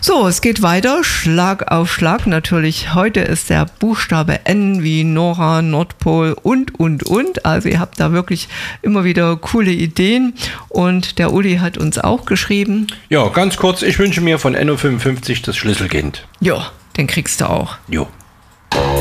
So, es geht weiter, Schlag auf Schlag natürlich. Heute ist der Buchstabe N wie Nora, Nordpol und. Also ihr habt da wirklich immer wieder coole Ideen. Und der Uli hat uns auch geschrieben. Ja, ganz kurz, ich wünsche mir von NO55 das Schlüsselkind. Ja, den kriegst du auch. Jo.